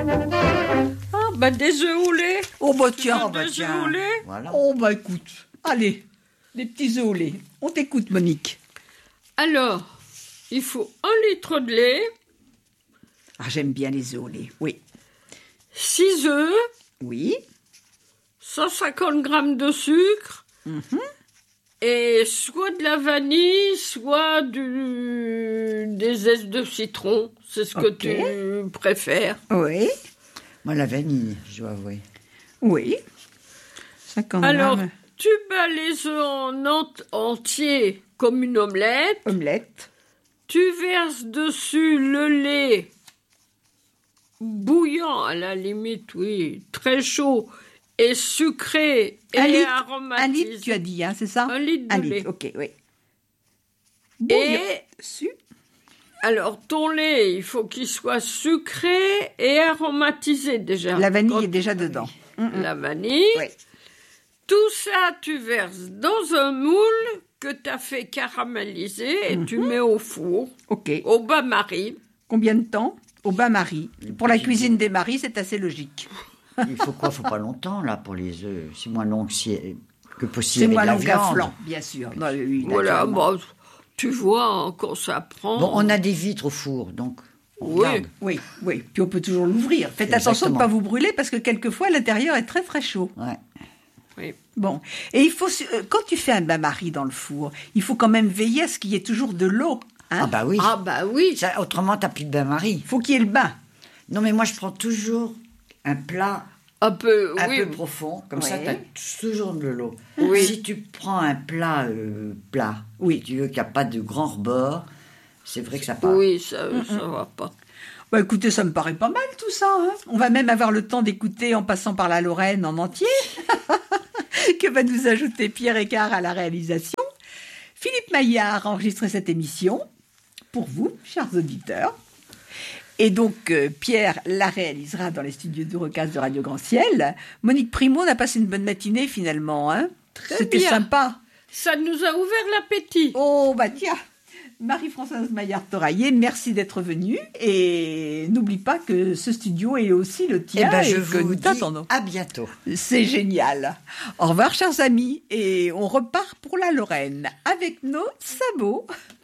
Des œufs au lait. Oh bah tiens, Des œufs au lait. Voilà. oh bah écoute, allez, des petits œufs au lait. On t'écoute, Monique. Alors, il faut 1 litre de lait, Ah, j'aime bien les œufs au lait, oui. 6 œufs, Oui, 150 grammes de sucre, et soit de la vanille, soit des zestes de citron. C'est ce que Ok. tu préfères. oui, Moi, la vanille, je dois avouer. oui. 50 Alors, grammes. tu bats les œufs en entier comme une omelette. Omelette. Tu verses dessus le lait bouillant, à la limite, oui, très chaud, et sucré Un et litre, aromatisé. 1 litre, tu as dit, hein, c'est ça? 1 litre de lait. ok, oui. Et Bouillon dessus. alors, ton lait, il faut qu'il soit sucré et aromatisé déjà. La vanille Quand- est déjà dedans. La vanille. Oui. Tout ça, tu verses dans un moule que tu as fait caraméliser et tu mets au four, Ok. au bain-marie. Combien de temps? Au bain-marie. Pour la cuisine des maris, c'est assez logique. Il faut quoi? Faut pas longtemps, là, pour les œufs. C'est moins long que possible C'est avec moins la long qu'un viande. flan, bien sûr. Non, oui, Voilà, naturellement. bon, tu vois, hein, quand ça prend. Bon, on a des vitres au four, donc on Oui. regarde. Oui, oui. Puis on peut toujours l'ouvrir. Faites attention de ne Exactement. pas vous brûler parce que quelquefois l'intérieur est très très chaud. Ouais. Oui. Bon. Et il faut, quand tu fais un bain-marie dans le four, il faut quand même veiller à ce qu'il y ait toujours de l'eau. Hein. Ah bah oui. Ah bah oui. Ça, autrement, t'as plus de bain-marie. Il faut qu'il y ait le bain. Non, mais moi, je prends toujours un plat Un peu, un oui. peu profond, comme ça, Ouais. t'as toujours de l'eau. Oui. Si tu prends un plat plat, Oui. si tu veux qu'il n'y a pas de grand rebord, c'est vrai que ça part. Oui, ça va pas. Bah écoutez, ça me paraît pas mal tout ça. Hein. On va même avoir le temps d'écouter en passant par la Lorraine en entier, que va nous ajouter Pierre Écart à la réalisation. Philippe Maillard a enregistré cette émission pour vous, chers auditeurs. Et donc, Pierre la réalisera dans les studios d'Eurocast de Radio Grand Ciel. Monique Primo, on a passé une bonne matinée finalement. Hein. C'était bien. sympa. Ça nous a ouvert l'appétit. Oh, bah tiens, Marie-Françoise Maillard-Toraillé, merci d'être venue. Et n'oublie pas que ce studio est aussi le Eh tien ben, je et que vous nous dis t'attendons. à bientôt. C'est génial. Au revoir, chers amis. Et on repart pour la Lorraine avec nos sabots.